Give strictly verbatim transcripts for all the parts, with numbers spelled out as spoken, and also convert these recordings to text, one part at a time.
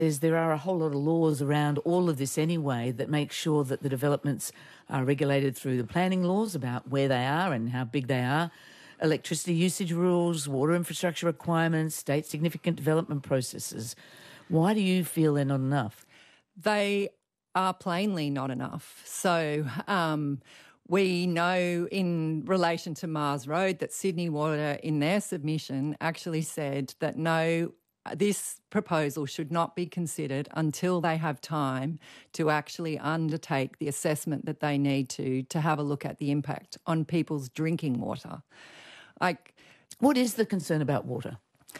is there are a whole lot of laws around all of this anyway that make sure that the developments are regulated through the planning laws about where they are and how big they are, electricity usage rules, water infrastructure requirements, state significant development processes. Why do you feel they're not enough? They are plainly not enough. So um, we know in relation to Mars Road that Sydney Water in their submission actually said that no, this proposal should not be considered until they have time to actually undertake the assessment that they need to to have a look at the impact on people's drinking water. Like, what is the concern about water?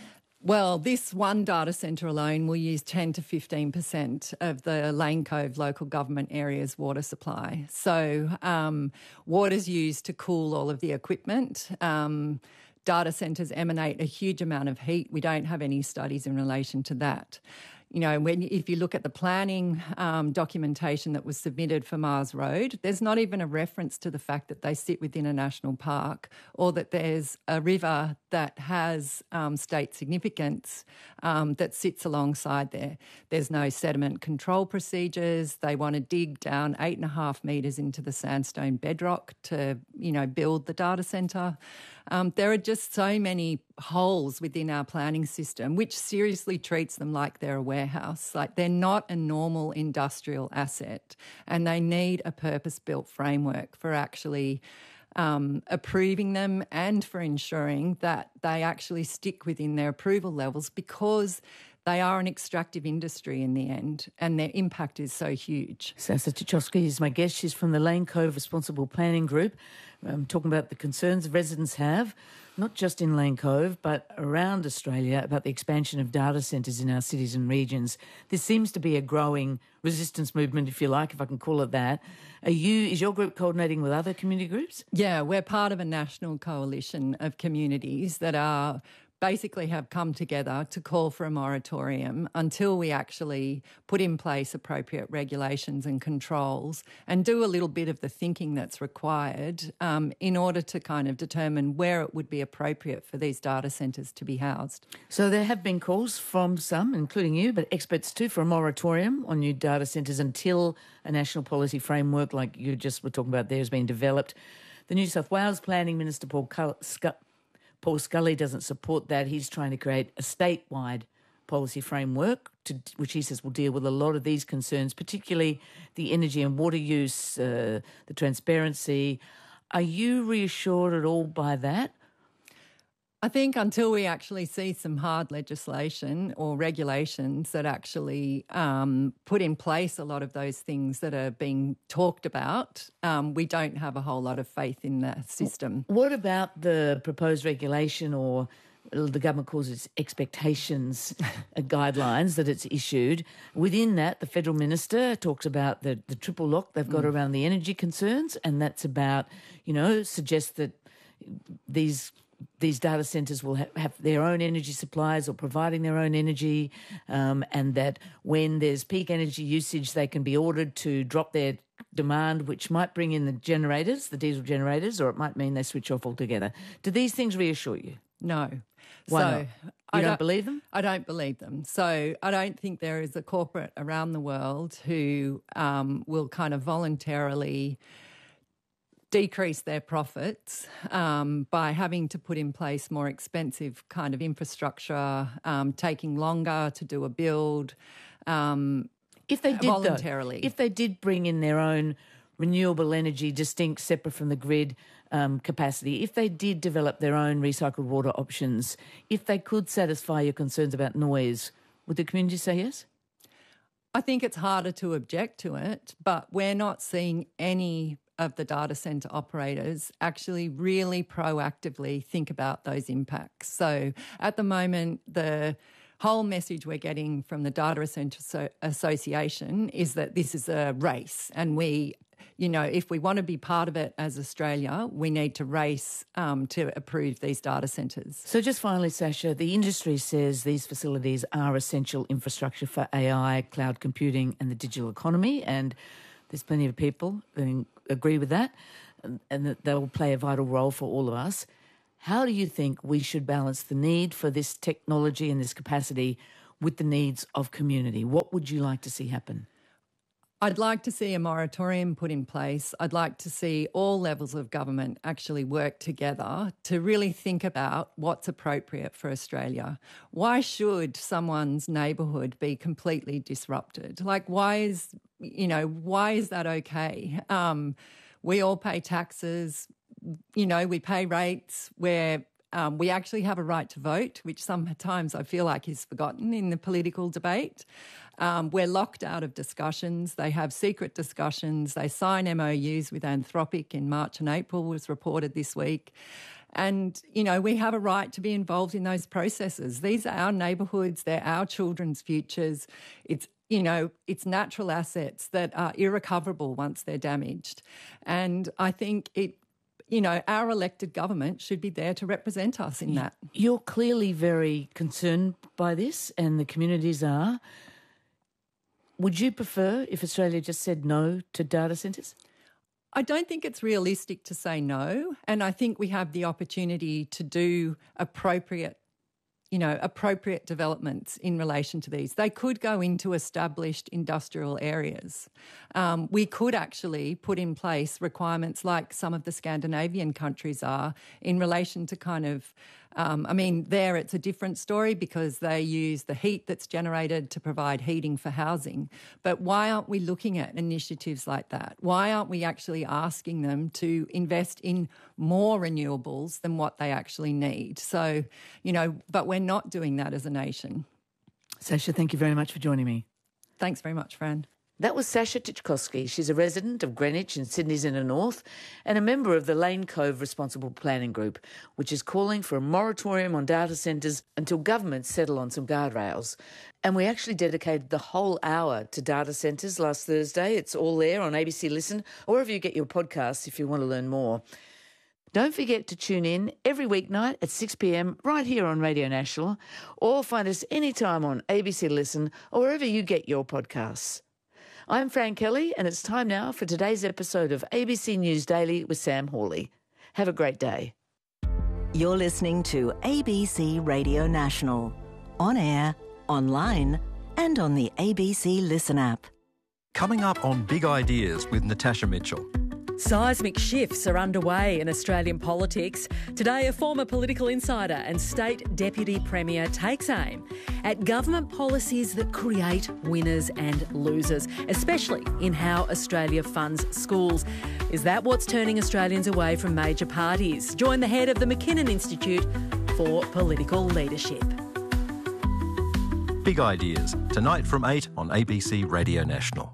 Well, this one data centre alone will use ten to fifteen percent of the Lane Cove local government area's water supply. So um, water's used to cool all of the equipment. Um, data centres emanate a huge amount of heat. We don't have any studies in relation to that. You know, when if you look at the planning um, documentation that was submitted for Mars Road, there's not even a reference to the fact that they sit within a national park or that there's a river that has um, state significance um, that sits alongside there. There's no sediment control procedures. They want to dig down eight and a half metres into the sandstone bedrock to, you know, build the data centre. Um, there are just so many holes within our planning system, which seriously treats them like they're a warehouse. Like, they're not a normal industrial asset, and they need a purpose-built framework for actually um, approving them and for ensuring that they actually stick within their approval levels, because they are an extractive industry in the end, and their impact is so huge. Sasa Cichowski is my guest. She's from the Lane Cove Responsible Planning Group. I'm talking about the concerns residents have, not just in Lane Cove, but around Australia, about the expansion of data centres in our cities and regions. There seems to be a growing resistance movement, if you like, if I can call it that. Are you, is your group coordinating with other community groups? Yeah, we're part of a national coalition of communities that are basically have come together to call for a moratorium until we actually put in place appropriate regulations and controls and do a little bit of the thinking that's required um, in order to kind of determine where it would be appropriate for these data centres to be housed. So there have been calls from some, including you, but experts too, for a moratorium on new data centres until a national policy framework like you just were talking about there has been developed. The New South Wales Planning Minister, Paul Cull- Sc- Paul Scully, doesn't support that. He's trying to create a statewide policy framework, to, which he says will deal with a lot of these concerns, particularly the energy and water use, uh, the transparency. Are you reassured at all by that? I think until we actually see some hard legislation or regulations that actually um, put in place a lot of those things that are being talked about, um, we don't have a whole lot of faith in the system. What about the proposed regulation, or the government calls it expectations guidelines that it's issued? Within that, the federal minister talks about the, the triple lock they've got mm. around the energy concerns, and that's about, you know, suggests that these... these data centres will ha- have their own energy supplies or providing their own energy, um, and that when there's peak energy usage, they can be ordered to drop their demand, which might bring in the generators, the diesel generators, or it might mean they switch off altogether. Do these things reassure you? No. Why so not? You I don't, don't believe them? I don't believe them. So I don't think there is a corporate around the world who um, will kind of voluntarily decrease their profits um, by having to put in place more expensive kind of infrastructure, um, taking longer to do a build. Um, if they did, voluntarily, though, if they did bring in their own renewable energy, distinct, separate from the grid um, capacity, if they did develop their own recycled water options, if they could satisfy your concerns about noise, would the community say yes? I think it's harder to object to it, but we're not seeing any of the data centre operators actually really proactively think about those impacts. So at the moment, the whole message we're getting from the Data Centre Association is that this is a race, and we, you know, if we want to be part of it as Australia, we need to race um, to approve these data centres. So just finally, Sasha, the industry says these facilities are essential infrastructure for A I, cloud computing and the digital economy, and there's plenty of people that agree with that, and, and that they will play a vital role for all of us. How do you think we should balance the need for this technology and this capacity with the needs of community? What would you like to see happen? I'd like to see a moratorium put in place. I'd like to see all levels of government actually work together to really think about what's appropriate for Australia. Why should someone's neighbourhood be completely disrupted? Like, why is, you know, why is that okay? Um, we all pay taxes, you know, we pay rates where Um, we actually have a right to vote, which sometimes I feel like is forgotten in the political debate. Um, we're locked out of discussions. They have secret discussions. They sign M O Us with Anthropic in March and April, was reported this week. And, you know, we have a right to be involved in those processes. These are our neighbourhoods. They're our children's futures. It's You know, it's natural assets that are irrecoverable once they're damaged. And I think it You know, our elected government should be there to represent us in that. You're clearly very concerned by this, and the communities are. Would you prefer if Australia just said no to data centres? I don't think it's realistic to say no, and I think we have the opportunity to do appropriate you know, appropriate developments in relation to these. They could go into established industrial areas. Um, we could actually put in place requirements like some of the Scandinavian countries are in relation to kind of, um, I mean, there it's a different story because they use the heat that's generated to provide heating for housing. But why aren't we looking at initiatives like that? Why aren't we actually asking them to invest in more renewables than what they actually need? So, you know, but we're not doing that as a nation. Sasha, thank you very much for joining me. Thanks very much, Fran. That was Sasha Tchaikovsky. She's a resident of Greenwich in Sydney's inner north and a member of the Lane Cove Responsible Planning Group, which is calling for a moratorium on data centres until governments settle on some guardrails. And we actually dedicated the whole hour to data centres last Thursday. It's all there on A B C Listen or wherever you get your podcasts if you want to learn more. Don't forget to tune in every weeknight at six p m right here on Radio National, or find us anytime on A B C Listen or wherever you get your podcasts. I'm Fran Kelly, and it's time now for today's episode of A B C News Daily with Sam Hawley. Have a great day. You're listening to A B C Radio National, on air, online, and on the A B C Listen app. Coming up on Big Ideas with Natasha Mitchell. Seismic shifts are underway in Australian politics. Today, a former political insider and state deputy premier takes aim at government policies that create winners and losers, especially in how Australia funds schools. Is that what's turning Australians away from major parties? Join the head of the McKinnon Institute for Political Leadership. Big Ideas, tonight from eight on A B C Radio National.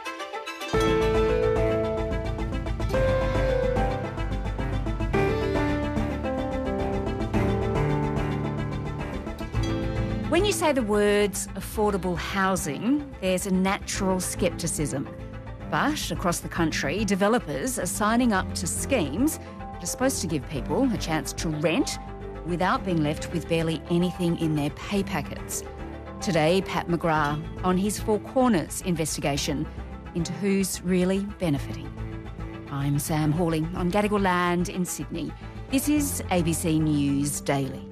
When you say the words affordable housing, there's a natural scepticism. But across the country, developers are signing up to schemes that are supposed to give people a chance to rent without being left with barely anything in their pay packets. Today, Pat McGrath on his Four Corners investigation into who's really benefiting. I'm Sam Hawley on Gadigal land in Sydney. This is A B C News Daily.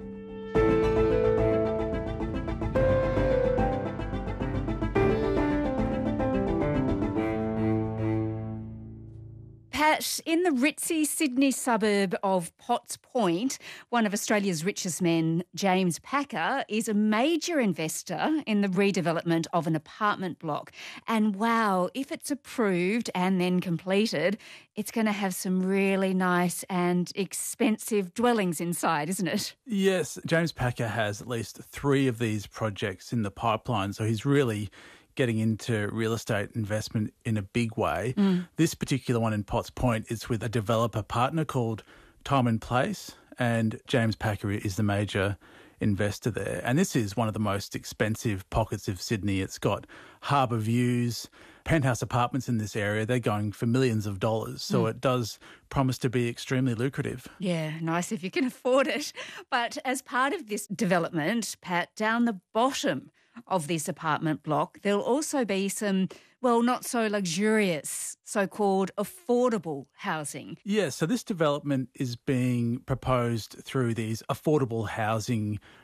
In the ritzy Sydney suburb of Potts Point, one of Australia's richest men, James Packer, is a major investor in the redevelopment of an apartment block. And wow, if it's approved and then completed, it's going to have some really nice and expensive dwellings inside, isn't it? Yes, James Packer has at least three of these projects in the pipeline, so he's really getting into real estate investment in a big way. Mm. This particular one in Potts Point is with a developer partner called Time Place, and James Packer is the major investor there. And this is one of the most expensive pockets of Sydney. It's got harbour views, penthouse apartments in this area. They're going for millions of dollars. So mm. it does promise to be extremely lucrative. Yeah, nice if you can afford it. But as part of this development, Pat, down the bottom of this apartment block, there'll also be some, well, not so luxurious, so-called affordable housing. Yeah, so this development is being proposed through these affordable housing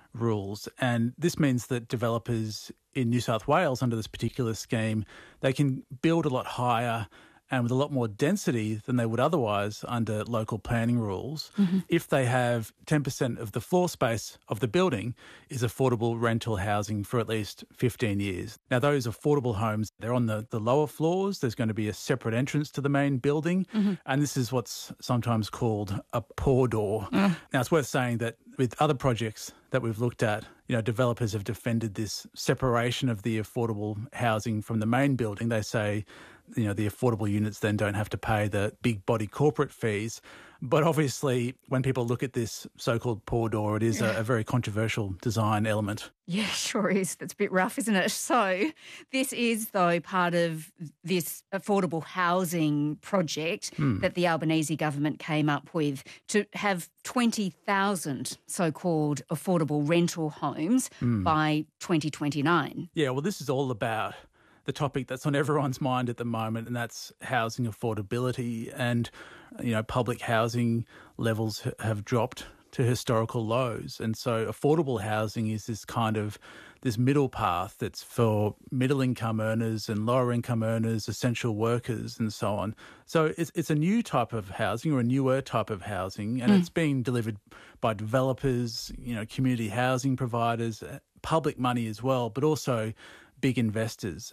rules. And this means that developers in New South Wales under this particular scheme, they can build a lot higher and with a lot more density than they would otherwise under local planning rules, mm-hmm. if they have ten percent of the floor space of the building is affordable rental housing for at least fifteen years. Now, those affordable homes, they're on the, the lower floors. There's going to be a separate entrance to the main building, mm-hmm. and this is what's sometimes called a pour door. Mm. Now, it's worth saying that with other projects that we've looked at, you know, developers have defended this separation of the affordable housing from the main building. They say, you know, the affordable units then don't have to pay the big body corporate fees. But obviously, when people look at this so-called pour door, it is yeah. a, a very controversial design element. Yeah, sure is. That's a bit rough, isn't it? So this is, though, part of this affordable housing project mm. that the Albanese government came up with to have twenty thousand so-called affordable rental homes mm. by twenty twenty-nine. Yeah, well, this is all about the topic that's on everyone's mind at the moment, and that's housing affordability. And, you know, public housing levels have dropped to historical lows. And so affordable housing is this kind of this middle path that's for middle income earners and lower income earners, essential workers and so on. So it's it's a new type of housing or a newer type of housing, and mm. it's being delivered by developers, you know, community housing providers, public money as well, but also big investors.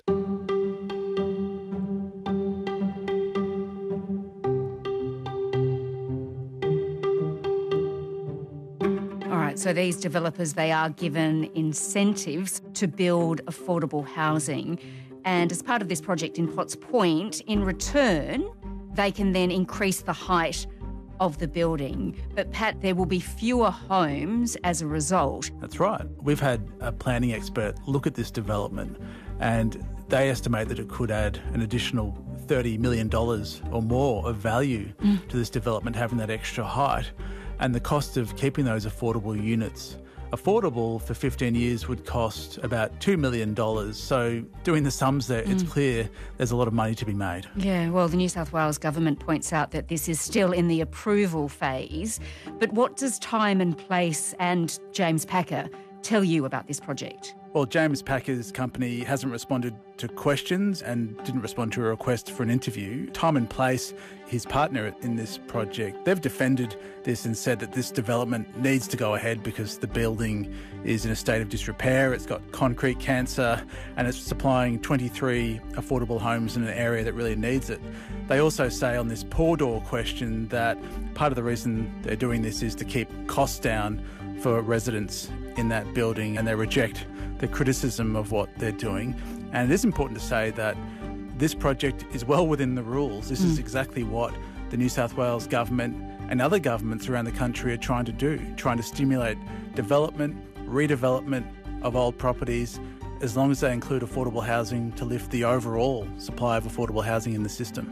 All right, so these developers, they are given incentives to build affordable housing. And as part of this project in Potts Point, in return, they can then increase the height of the building. But Pat, there will be fewer homes as a result. That's right. We've had a planning expert look at this development, and they estimate that it could add an additional thirty million dollars or more of value mm. to this development, having that extra height. And the cost of keeping those affordable units affordable for fifteen years would cost about two million dollars. So doing the sums there, mm. it's clear there's a lot of money to be made. Yeah, well, the New South Wales government points out that this is still in the approval phase. But what does Time and Place and James Packer tell you about this project? Well, James Packer's company hasn't responded to questions and didn't respond to a request for an interview. Time and Place, his partner in this project, they've defended this and said that this development needs to go ahead because the building is in a state of disrepair, it's got concrete cancer, and it's supplying twenty-three affordable homes in an area that really needs it. They also say on this pour door question that part of the reason they're doing this is to keep costs down for residents in that building, and they reject the criticism of what they're doing. And it is important to say that this project is well within the rules. This mm. is exactly what the New South Wales government and other governments around the country are trying to do, trying to stimulate development, redevelopment of old properties, as long as they include affordable housing to lift the overall supply of affordable housing in the system.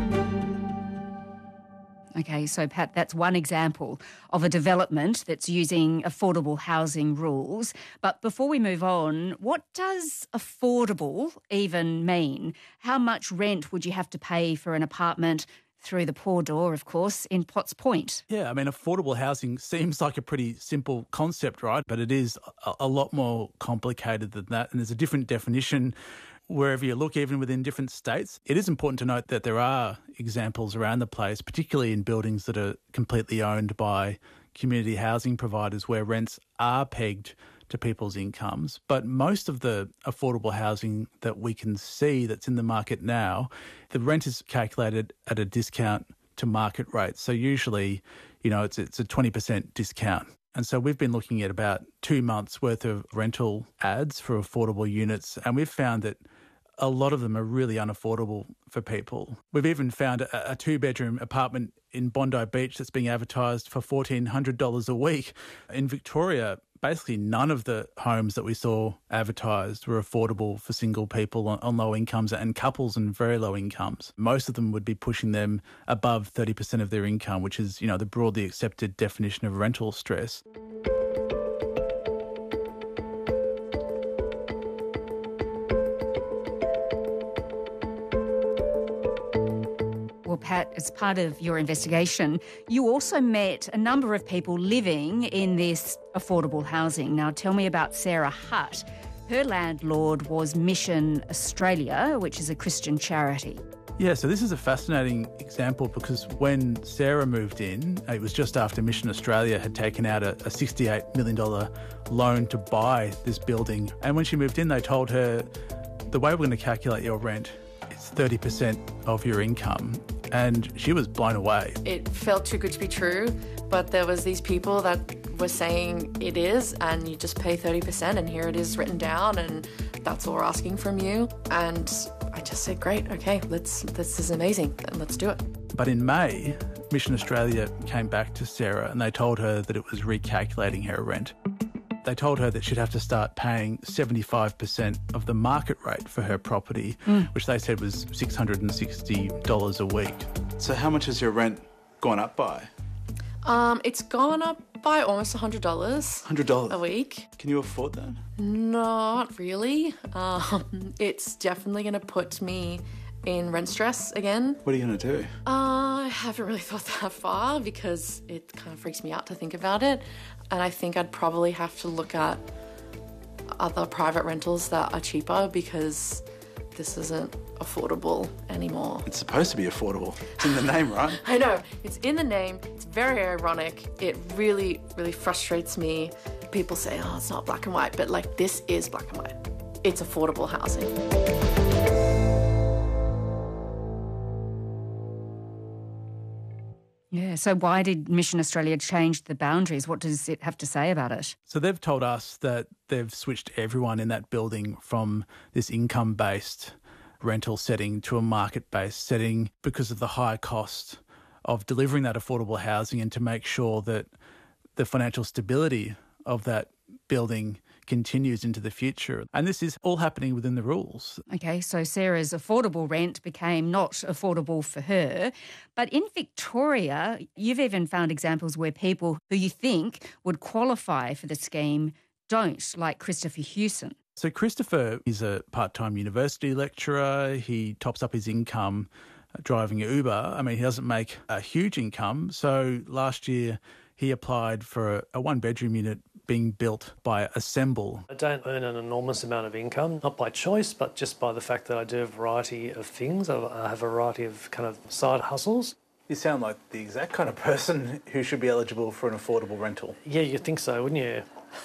Okay, so Pat, that's one example of a development that's using affordable housing rules. But before we move on, what does affordable even mean? How much rent would you have to pay for an apartment through the pour door, of course, in Potts Point? Yeah, I mean, affordable housing seems like a pretty simple concept, right? But it is a, a lot more complicated than that, and there's a different definition wherever you look, even within different states. It is important to note that there are examples around the place, particularly in buildings that are completely owned by community housing providers where rents are pegged to people's incomes. But most of the affordable housing that we can see that's in the market now, the rent is calculated at a discount to market rates. So usually, you know, it's it's a twenty percent discount. And so we've been looking at about two months' worth of rental ads for affordable units, and we've found that a lot of them are really unaffordable for people. We've even found a, a two-bedroom apartment in Bondi Beach that's being advertised for fourteen hundred dollars a week. In Victoria, basically none of the homes that we saw advertised were affordable for single people on, on low incomes and couples on very low incomes. Most of them would be pushing them above thirty percent of their income, which is, you know, the broadly accepted definition of rental stress. Well, Pat, as part of your investigation, you also met a number of people living in this affordable housing. Now, tell me about Sarah Hutt. Her landlord was Mission Australia, which is a Christian charity. Yeah, so this is a fascinating example because when Sarah moved in, it was just after Mission Australia had taken out a, a sixty-eight million dollars loan to buy this building. And when she moved in, they told her, the way we're going to calculate your rent is thirty percent of your income. And she was blown away. It felt too good to be true, but there was these people that were saying it is, and you just pay thirty percent, and here it is written down, and that's all we're asking from you. And I just said, great, okay, let's. this is amazing, and let's do it. But in May, Mission Australia came back to Sarah and they told her that it was recalculating her rent. They told her that she'd have to start paying seventy-five percent of the market rate for her property, mm. which they said was six hundred sixty dollars a week. So how much has your rent gone up by? Um, it's gone up by almost one hundred dollars. one hundred dollars a week. Can you afford that? Not really. Um, it's definitely going to put me in rent stress again. What are you going to do? Uh, I haven't really thought that far because it kind of freaks me out to think about it. And I think I'd probably have to look at other private rentals that are cheaper because this isn't affordable anymore. It's supposed to be affordable. It's in the name, right? I know. It's in the name. It's very ironic. It really, really frustrates me. People say, oh, it's not black and white, but like this is black and white. It's affordable housing. Yeah, so why did Mission Australia change the boundaries? What does it have to say about it? So they've told us that they've switched everyone in that building from this income-based rental setting to a market-based setting because of the high cost of delivering that affordable housing and to make sure that the financial stability of that building continues into the future. And this is all happening within the rules. Okay, so Sarah's affordable rent became not affordable for her. But in Victoria, you've even found examples where people who you think would qualify for the scheme don't, like Christopher Hewson. So Christopher is a part-time university lecturer. He tops up his income driving Uber. I mean, he doesn't make a huge income. So last year he applied for a, a one-bedroom unit being built by Assemble. I don't earn an enormous amount of income, not by choice, but just by the fact that I do a variety of things. I have a variety of kind of side hustles. You sound like the exact kind of person who should be eligible for an affordable rental. Yeah, you'd think so, wouldn't you?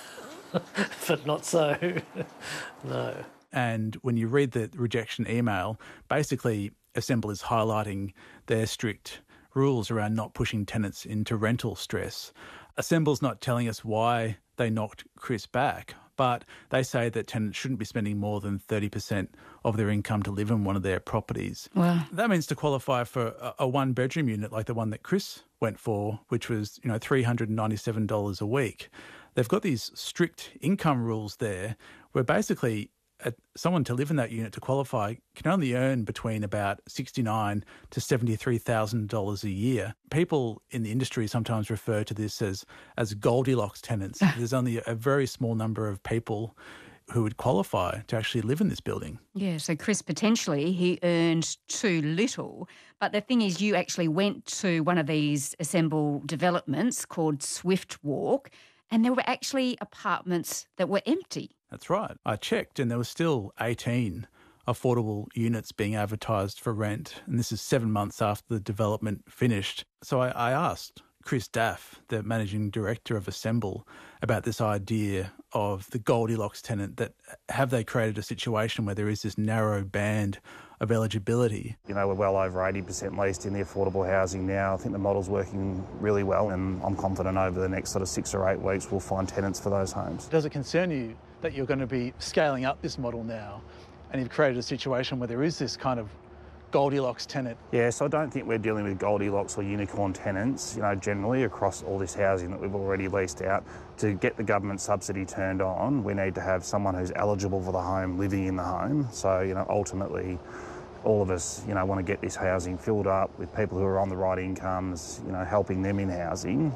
But not so. No. And when you read the rejection email, basically Assemble is highlighting their strict rules around not pushing tenants into rental stress. Assemble's not telling us why they knocked Chris back, but they say that tenants shouldn't be spending more than thirty percent of their income to live in one of their properties. Wow. That means to qualify for a, a one-bedroom unit like the one that Chris went for, which was, you know, three hundred ninety-seven dollars a week. They've got these strict income rules there where basically a, someone to live in that unit to qualify can only earn between about sixty-nine thousand dollars to seventy-three thousand dollars a year. People in the industry sometimes refer to this as, as Goldilocks tenants. There's only a very small number of people who would qualify to actually live in this building. Yeah, so Chris, potentially he earned too little. But the thing is, you actually went to one of these Assemble developments called Swift Walk, and there were actually apartments that were empty. That's right. I checked and there were still eighteen affordable units being advertised for rent. And this is seven months after the development finished. So I, I asked Chris Daff, the managing director of Assemble, about this idea of the Goldilocks tenant, that have they created a situation where there is this narrow band of eligibility? You know, we're well over eighty percent leased in the affordable housing now. I think the model's working really well, and I'm confident over the next sort of six or eight weeks we'll find tenants for those homes. Does it concern you that you're going to be scaling up this model now and you've created a situation where there is this kind of Goldilocks tenant? Yeah, so I don't think we're dealing with Goldilocks or unicorn tenants, you know, generally across all this housing that we've already leased out. To get the government subsidy turned on, we need to have someone who's eligible for the home living in the home. So, you know, ultimately all of us, you know, want to get this housing filled up with people who are on the right incomes, you know, helping them in housing.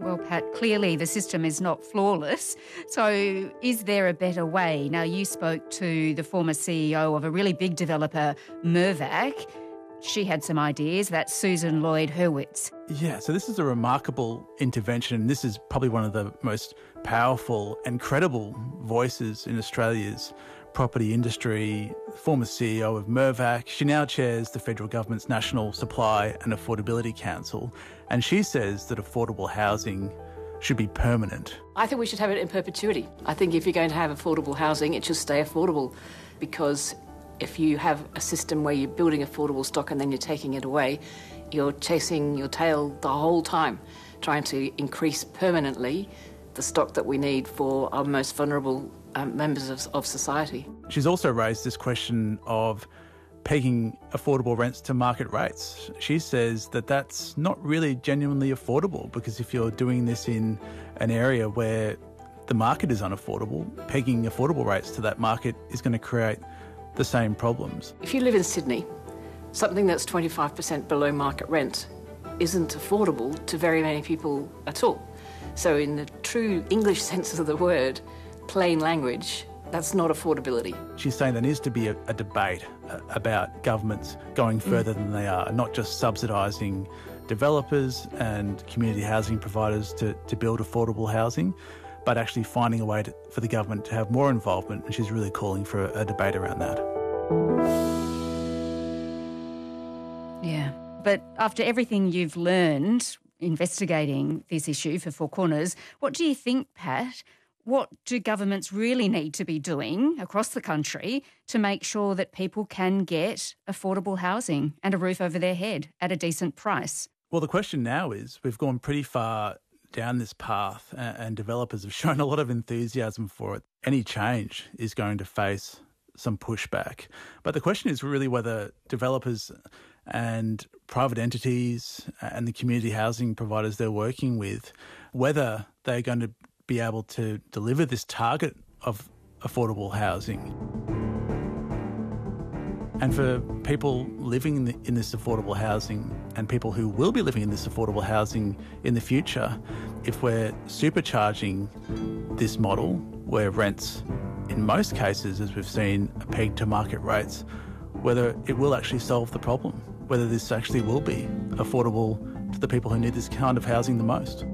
Well, Pat, clearly the system is not flawless. So is there a better way? Now, you spoke to the former C E O of a really big developer, Mirvac. She had some ideas. That's Susan Lloyd-Hurwitz. Yeah, so this is a remarkable intervention. This is probably one of the most powerful and credible voices in Australia's property industry. Former C E O of Mirvac. She now chairs the federal government's National Supply and Affordability Council, and she says that affordable housing should be permanent. I think we should have it in perpetuity. I think if you're going to have affordable housing, it should stay affordable, because if you have a system where you're building affordable stock and then you're taking it away, you're chasing your tail the whole time, trying to increase permanently the stock that we need for our most vulnerable um, members of, of society. She's also raised this question of pegging affordable rents to market rates. She says that that's not really genuinely affordable, because if you're doing this in an area where the market is unaffordable, pegging affordable rates to that market is going to create the same problems. If you live in Sydney, something that's twenty-five percent below market rent isn't affordable to very many people at all. So in the true English sense of the word, plain language, that's not affordability. She's saying there needs to be a, a debate uh, about governments going further mm. than they are, not just subsidising developers and community housing providers to, to build affordable housing, but actually finding a way to, for the government to have more involvement. And she's really calling for a, a debate around that. Yeah, but after everything you've learned investigating this issue for Four Corners, what do you think, Pat? What do governments really need to be doing across the country to make sure that people can get affordable housing and a roof over their head at a decent price? Well, the question now is, we've gone pretty far down this path and developers have shown a lot of enthusiasm for it. Any change is going to face some pushback. But the question is really whether developers and private entities and the community housing providers they're working with, whether they're going to be able to deliver this target of affordable housing. And for people living in, the, in this affordable housing and people who will be living in this affordable housing in the future, if we're supercharging this model where rents, in most cases, as we've seen, are pegged to market rates, whether it will actually solve the problem, whether this actually will be affordable to the people who need this kind of housing the most.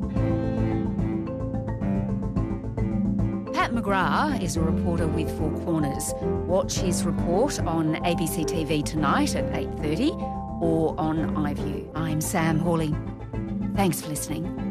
Pat McGrath is a reporter with Four Corners. Watch his report on A B C T V tonight at eight thirty or on iView. I'm Sam Hawley. Thanks for listening.